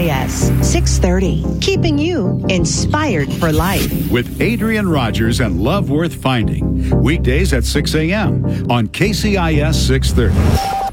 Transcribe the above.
KCIS 630, keeping you inspired for life. With Adrian Rogers and Love Worth Finding. Weekdays at 6 a.m. on KCIS 630.